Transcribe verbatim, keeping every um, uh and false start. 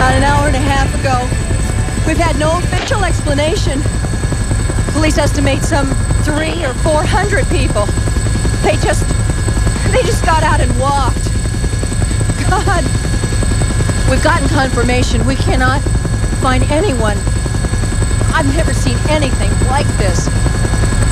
About an hour and a half ago. We've had no official explanation. Police estimate some three or four hundred people. They just... They just got out and walked. God. We've gotten confirmation. We cannot find anyone. I've never seen anything like this.